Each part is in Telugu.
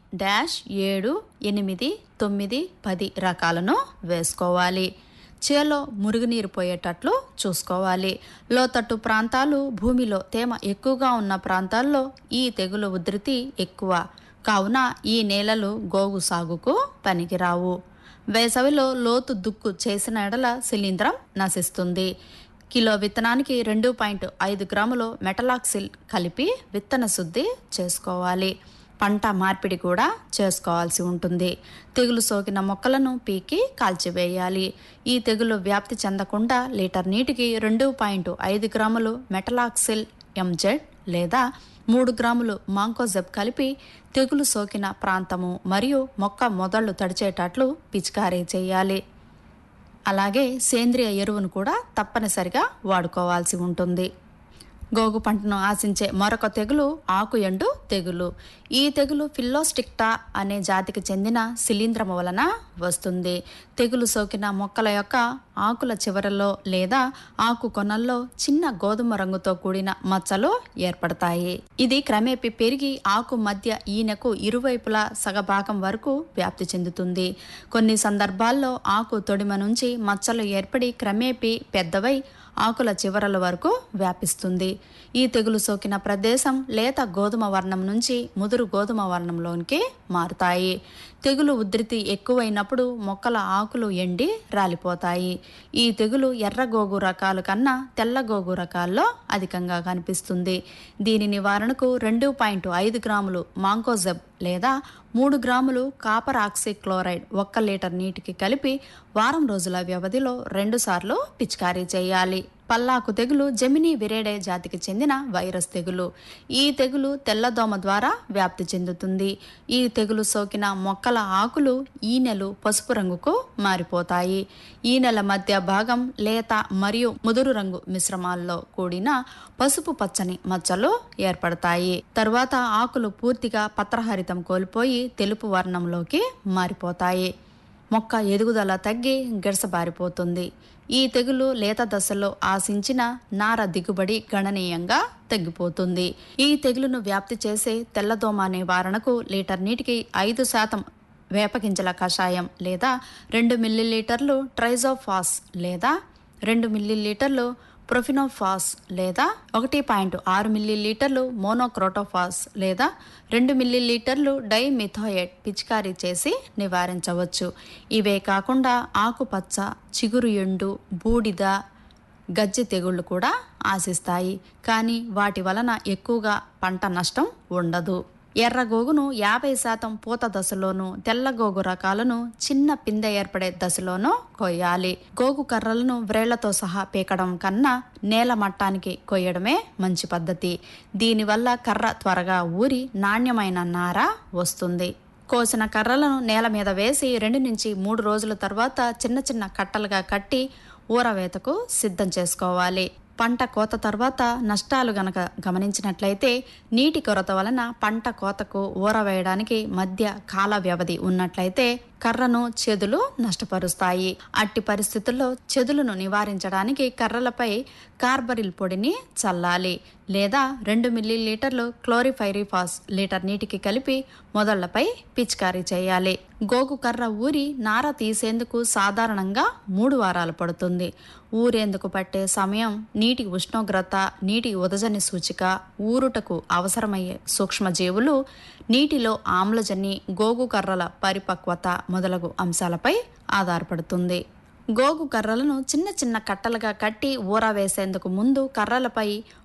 7, 8, 9, 10 రకాలను వేసుకోవాలి. చేలో మురుగునీరు పోయేటట్లు చూసుకోవాలి. లోతట్టు ప్రాంతాలు, భూమిలో తేమ ఎక్కువగా ఉన్న ప్రాంతాల్లో ఈ తెగులు ఉధృతి ఎక్కువ కావున ఈ నేలలు గోగు సాగుకు పనికిరావు. వేసవిలో లోతు దుక్కు చేసిన ఎడల శిలీంధ్రం నశిస్తుంది. కిలో విత్తనానికి 2.5 గ్రాములు మెటలాక్సిల్ కలిపి విత్తన శుద్ధి చేసుకోవాలి. పంట మార్పిడి కూడా చేసుకోవాల్సి ఉంటుంది. తెగులు సోకిన మొక్కలను పీకి కాల్చివేయాలి. ఈ తెగులు వ్యాప్తి చెందకుండా లీటర్ నీటికి 2.5 గ్రాములు మెటలాక్సిల్ ఎంజెడ్ లేదా 3 గ్రాములు మాంకోజెబ్ కలిపి తెగులు సోకిన ప్రాంతము మరియు మొక్క మొదళ్లు తడిచేటట్లు పిచికారీ చేయాలి. అలాగే సేంద్రియ ఎరువును కూడా తప్పనిసరిగా వాడుకోవాల్సి ఉంటుంది. గోగు పంటను ఆశించే మరొక తెగులు ఆకు ఎండు తెగులు. ఈ తెగులు ఫిల్లోస్టిక్టా అనే జాతికి చెందిన శిలీంధ్రము వలన వస్తుంది. తెగులు సోకిన మొక్కల యొక్క ఆకుల చివరలో లేదా ఆకు కొనల్లో చిన్న గోధుమ రంగుతో కూడిన మచ్చలు ఏర్పడతాయి. ఇది క్రమేపీ పెరిగి ఆకు మధ్య ఈనెకు ఇరువైపులా సగభాగం వరకు వ్యాప్తి చెందుతుంది. కొన్ని సందర్భాల్లో ఆకు తొడిమ నుంచి మచ్చలు ఏర్పడి క్రమేపీ పెద్దవై ఆకుల చివరల వరకు వ్యాపిస్తుంది. ఈ తెగులు సోకిన ప్రదేశం లేత గోధుమ వర్ణం నుంచి ముదురు గోధుమ వర్ణంలోనికి మారుతాయి. తెగులు ఉధృతి ఎక్కువైనప్పుడు మొక్కల ఆకులు ఎండి రాలిపోతాయి. ఈ తెగులు ఎర్ర గోగు రకాల కన్నా తెల్ల గోగు రకాల్లో అధికంగా కనిపిస్తుంది. దీని నివారణకు 2.5 గ్రాములు మాంకోజెబ్ లేదా 3 గ్రాములు కాపర్ ఆక్సిక్లోరైడ్ 1 లీటర్ నీటికి కలిపి వారం రోజుల వ్యవధిలో 2 సార్లు పిచికారీ చేయాలి. పల్లాకు తెగులు జెమినీ విరేడే జాతికి చెందిన వైరస్ తెగులు. ఈ తెగులు తెల్లదోమ ద్వారా వ్యాప్తి చెందుతుంది. ఈ తెగులు సోకిన మొక్కల ఆకులు ఈనెలు పసుపు రంగుకు మారిపోతాయి. ఈనెల మధ్య భాగం లేత మరియు ముదురు రంగు మిశ్రమాల్లో కూడిన పసుపు పచ్చని మచ్చలు ఏర్పడతాయి. తరువాత ఆకులు పూర్తిగా పత్రహరితం కోల్పోయి తెలుపు వర్ణంలోకి మారిపోతాయి. మొక్క ఎదుగుదల తగ్గి గిడసబారిపోతుంది. ఈ తెగులు లేత దశలో ఆశించిన నార దిగుబడి గణనీయంగా తగ్గిపోతుంది. ఈ తెగులును వ్యాప్తి చేసే తెల్లదోమ నివారణకు లీటర్ నీటికి 5% వేపగింజల కషాయం లేదా 2 మిల్లీలీటర్లు ట్రైజోఫాస్ లేదా 2 మిల్లీలీటర్లు ప్రొఫినోఫాస్ లేదా 1.6 మిల్లీలీటర్లు మోనోక్రోటోఫాస్ లేదా 2 మిల్లీలీటర్లు డైమిథోయేట్ పిచికారీ చేసి నివారించవచ్చు. ఇవే కాకుండా ఆకుపచ్చ, చిగురు ఎండు, బూడిద, గజ్జి తెగుళ్లు కూడా ఆశిస్తాయి. కానీ వాటి వలన ఎక్కువగా పంట నష్టం ఉండదు. ఎర్రగోగును 50% పూత దశలోనూ, తెల్లగోగు రకాలను చిన్న పిందె ఏర్పడే దశలోనూ కొయ్యాలి. గోగు కర్రలను వ్రేళ్లతో సహా పీకడం కన్నా నేల మట్టానికి కొయ్యడమే మంచి పద్ధతి. దీనివల్ల కర్ర త్వరగా ఊరి నాణ్యమైన నార వస్తుంది. కోసిన కర్రలను నేల మీద వేసి 2 నుంచి 3 రోజుల తర్వాత చిన్న చిన్న కట్టలుగా కట్టి ఊరవేతకు సిద్ధం చేసుకోవాలి. పంట కోత తర్వాత నష్టాలు గనక గమనించినట్లయితే నీటి కొరత వలన పంట కోతకు ఊరవేయడానికి మధ్య కాల వ్యవధి ఉన్నట్లయితే కర్రను చెదులు నష్టపరుస్తాయి. అట్టి పరిస్థితుల్లో చెదులను నివారించడానికి కర్రలపై కార్బరిల్ పొడిని చల్లాలి లేదా 2 మిల్లీలీటర్లు క్లోరిఫైరిఫాస్ లీటర్ నీటికి కలిపి మొదళ్లపై పిచికారీ చేయాలి. గోగు కర్ర ఊరి నార తీసేందుకు సాధారణంగా 3 వారాలు పడుతుంది. ఊరేందుకు పట్టే సమయం, నీటి ఉష్ణోగ్రత, నీటి ఉదజని సూచిక, ఊరుటకు అవసరమయ్యే సూక్ష్మజీవులు, నీటిలో ఆమ్లజని, గోగు కర్రల పరిపక్వత మొదలగు అంశాలపై ఆధారపడుతుంది. గోగు కర్రలను చిన్న చిన్న కట్టలుగా కట్టి ఊరవేసేందుకు ముందు కర్రలపై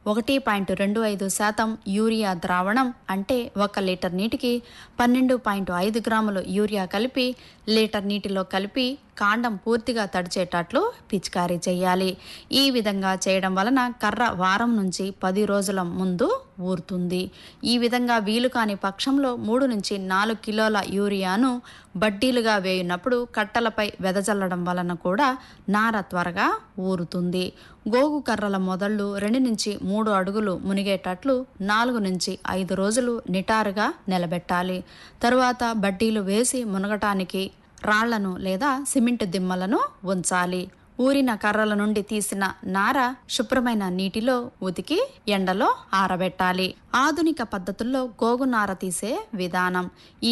1.25% యూరియా ద్రావణం అంటే 1 లీటర్ నీటికి 12.5 గ్రాములు యూరియా కలిపి లీటర్ నీటిలో కలిపి కాండం పూర్తిగా తడిచేటట్లు పిచికారీ చేయాలి. ఈ విధంగా చేయడం వలన కర్ర వారం నుంచి 10 రోజుల ముందు ఊరుతుంది. ఈ విధంగా వీలు కాని పక్షంలో 3 నుంచి 4 కిలోల యూరియాను బడ్డీలుగా వేయునప్పుడు కట్టలపై వెదజల్లడం వలన కూడా నార త్వరగా ఊరుతుంది. గోగు కర్రల మొదళ్ళు 2 నుంచి 3 అడుగులు మునిగేటట్లు 4 నుంచి 5 రోజులు నిటారుగా నిలబెట్టాలి. తరువాత బడ్డీలు వేసి మునగటానికి రాళ్లను లేదా సిమెంట్ దిమ్మలను ఉంచాలి. ఊరిన కర్రల నుండి తీసిన నార శుభ్రమైన నీటిలో ఉతికి ఎండలో ఆరబెట్టాలి. ఆధునిక పద్ధతుల్లో గోగు నార తీసే విధానం. ఈ